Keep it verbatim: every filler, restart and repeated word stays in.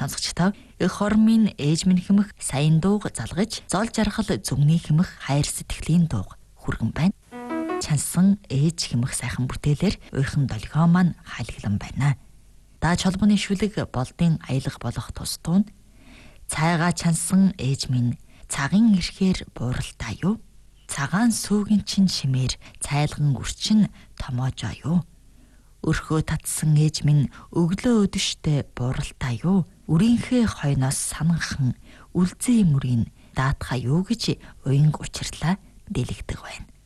Сонсогчдоо эх хормын ээж минь хэмэх сайн дууг залгаж, зол жаргал зүгний хэмэх хайр сэтгэлийн дууг хүргэн байна. Чансан ээж хэмэх сайхан бүтээлээр уйрхан долгио маань хайлглан байна. Дааж холбооны шүлэг болдын аялга болох тусдуу цайгаа чансан ээж минь цагийн эрхээр бууралтай юу? Цагаан сүүгийн чин шимээр цайлган үрчин томоожоо юу? Өрхөө татсан ээж минь өглөө өдөштэй бууралтай юу? Үрийнхээ хойноос сананхан үлзий мөрийн даатха юу гэж уянг учирлаа дэлгдэг байна.